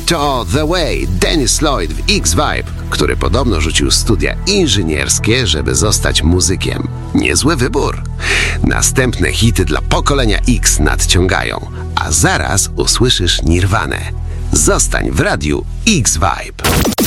to The Way, Dennis Lloyd w X-Vibe, który podobno rzucił studia inżynierskie, żeby zostać muzykiem. Niezły wybór. Następne hity dla pokolenia X nadciągają, a zaraz usłyszysz Nirvanę. Zostań w radiu X-Vibe.